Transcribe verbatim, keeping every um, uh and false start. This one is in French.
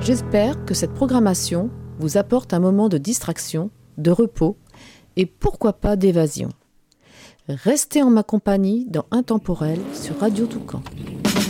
J'espère que cette programmation vous apporte un moment de distraction, de repos et pourquoi pas d'évasion. Restez en ma compagnie dans Intemporel sur Radio Toucan.